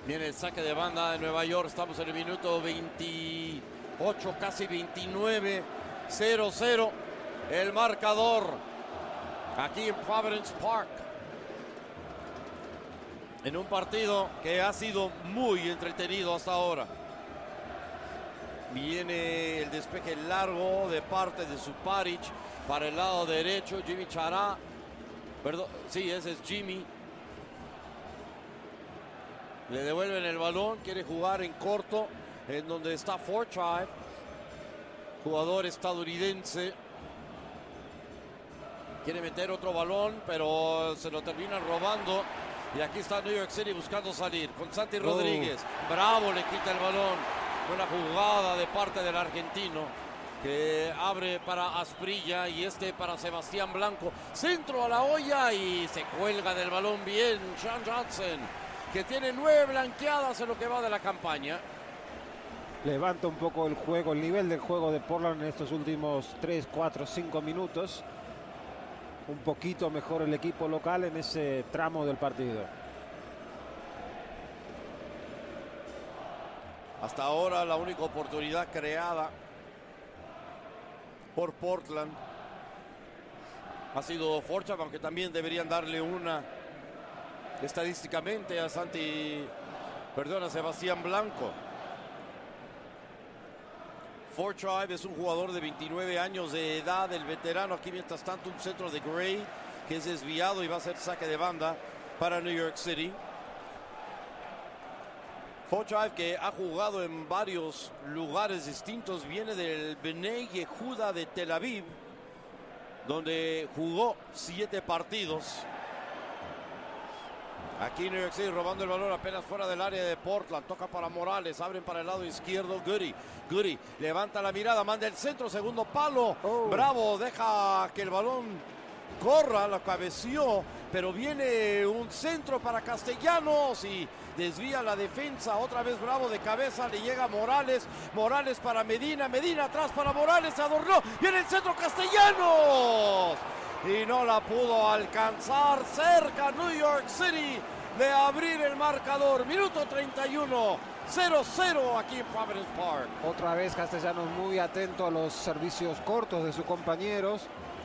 Viene el saque de banda de Nueva York. Estamos en el minuto 28, casi 29. 0-0 el marcador aquí en Providence Park. En un partido que ha sido muy entretenido hasta ahora. Viene el despeje largo de parte de Suparic para el lado derecho. Jimmy Chará. Perdón, sí, ese es Jimmy. Le devuelven el balón. Quiere jugar en corto, en donde está Fortrive, jugador estadounidense. Quiere meter otro balón, pero se lo terminan robando. Y aquí está New York City buscando salir con Santi Rodríguez. Bravo, le quita el balón. Buena jugada de parte del argentino, que abre para Asprilla y para Sebastián Blanco. Centro a la olla y se cuelga del balón bien Sean Johnson, que tiene 9 blanqueadas en lo que va de la campaña. Levanta un poco el juego, el nivel del juego de Portland en estos últimos 3, 4, 5 minutos. Un poquito mejor el equipo local en ese tramo del partido. Hasta ahora la única oportunidad creada por Portland ha sido Fortrive, aunque también deberían darle una estadísticamente a Sebastián Blanco. Fortrive es un jugador de 29 años de edad, el veterano. Aquí mientras tanto un centro de Gray que es desviado y va a ser saque de banda para New York City. Fortrive, que ha jugado en varios lugares distintos, viene del Bnei Yehuda de Tel Aviv, donde jugó 7 partidos. Aquí New York City robando el balón apenas fuera del área de Portland. Toca para Morales, abren para el lado izquierdo. Goody levanta la mirada, manda el centro, segundo palo. Bravo, deja que el balón corra, lo cabeció, pero viene un centro para Castellanos y desvía la defensa. Otra vez Bravo de cabeza, le llega Morales. Morales para Medina atrás para Morales, se adornó. Viene el centro, Castellanos. Y no la pudo alcanzar. Cerca New York City de abrir el marcador. Minuto 31, 0-0 aquí en Providence Park. Otra vez Castellanos muy atento a los servicios cortos de sus compañeros.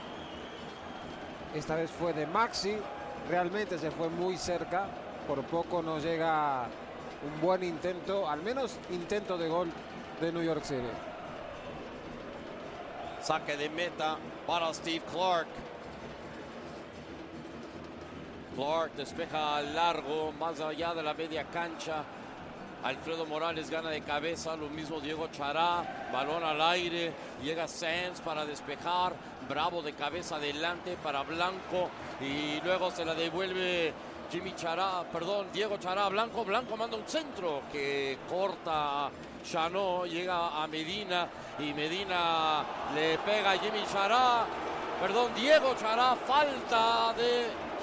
Esta vez fue de Maxi. Realmente se fue muy cerca. Por poco no llega un buen intento, al menos intento de gol de New York City. Saque de meta para Steve Clark. Clark despeja largo, más allá de la media cancha. Alfredo Morales gana de cabeza, lo mismo Diego Chará, balón al aire, llega Sands para despejar, Bravo de cabeza adelante para Blanco y luego se la devuelve Diego Chará a Blanco. Blanco manda un centro que corta Chanot, llega a Medina y Medina le pega a Diego Chará, falta de